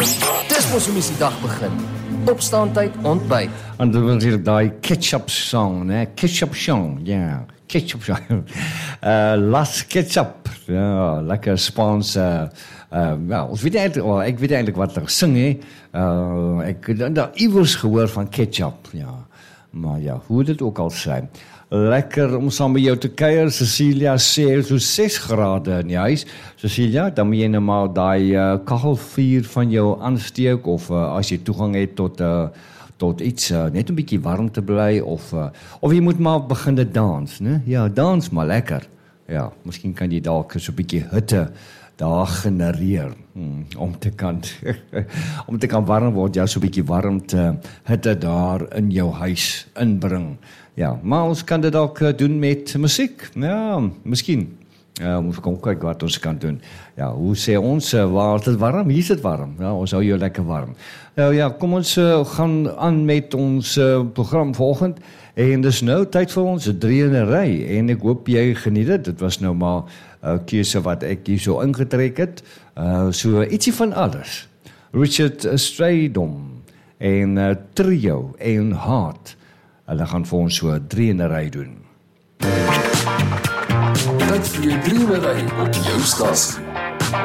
Dis mos hoe mens die dag begin. Opstaantyd, ontbyt. En dan was hier die ketchup song, né? Ketchup song, ja. Ketchup song. Las ketchup. Ja, lekker Spaans. Ons weet eintlik, ek weet eintlik wat hulle sing, hè. Ek het daar iewers gehoor van ketchup, ja. Maar ja, hoe dit ook al sy. Lekker om saam met jou te kuier. Cecilia sê so 6 grade in die huis. Cecilia, dan moet jy nou maar daai kachelvuur van jou aansteek of as jy toegang het tot iets net 'n bietjie warm te bly of jy moet maar begin dans, né? Ja, dans maar lekker. Ja, miskien kan jy dalk so 'n bietjie hitte daar genereer om te kan warm word, ja, so 'n bietjie warmte hitte daar in jou huis inbring. Ja, maar ons kan dit dalk doen met musiek. Ja, miskien. Ons kan kyk wat ons kan doen. Ja, hoe sê ons, waar is dit warm? Hier is dit warm. Ja, ons hou jou lekker warm. Nou ja, kom ons gaan aan met ons program vanoggend. En dis nou tyd vir ons 3 in 'n ry. En ek hoop jy geniet dit. Dit was nou maar keuse wat ek hier so ingetrek het. So ietsie van alles. Richard Straydom en Trio en Hart. Hulle gaan vir ons so 3 in 'n ry doen. Dit vir 3 in 'n ry op jou stasie.